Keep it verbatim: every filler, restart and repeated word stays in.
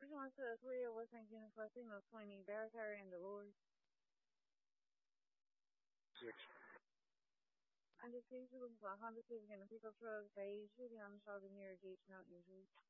one to three of West Unit for signal twenty, Barricade and Dolores. Six. I just see you looking for a Honda Civic and a pickup truck, beige, shooting on the shoulder near Gage Mountain Usually.